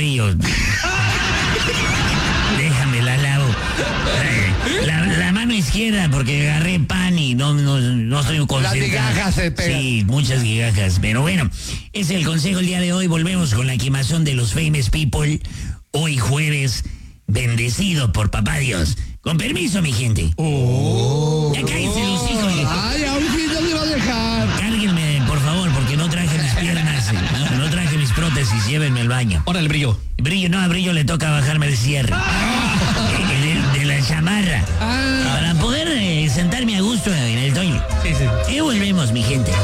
tobillo. Déjame la lavo. La mano izquierda porque agarré pan y no estoy concentrado. Las migajas se pegan. Sí, muchas migajas. Pero bueno, es el consejo el día de hoy. Volvemos con la quemazón de los famous people. Hoy jueves, bendecido por papá Dios. Con permiso, mi gente. Ya cállense los hijos. Ay, aún sí no me va a dejar. Cárguenme, por favor, porque no traje mis piernas. No traje mis prótesis. Llévenme al baño. Ahora el brillo. Brillo, no, a Brillo le toca bajarme el cierre. De la chamarra. Para poder sentarme a gusto en el toile. Sí. Y volvemos, mi gente.